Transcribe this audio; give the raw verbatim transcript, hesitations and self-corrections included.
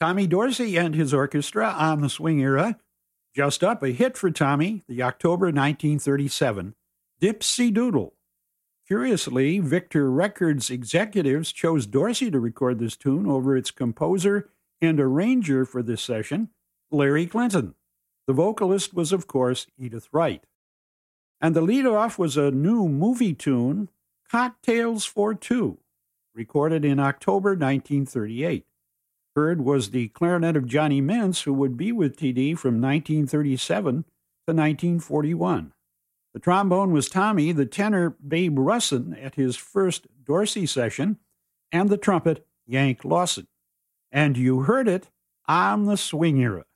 Tommy Dorsey and his orchestra on the swing era. Just up, a hit for Tommy, the October nineteen thirty-seven, Dipsy Doodle. Curiously, Victor Records executives chose Dorsey to record this tune over its composer and arranger for this session, Larry Clinton. The vocalist was, of course, Edith Wright. And the lead-off was a new movie tune, Cocktails for Two, recorded in October nineteen thirty-eight. Heard was the clarinet of Johnny Mintz, who would be with T D from nineteen thirty-seven to nineteen forty-one. The trombone was Tommy, the tenor Babe Russin at his first Dorsey session, and the trumpet Yank Lawson. And you heard it on the swing era.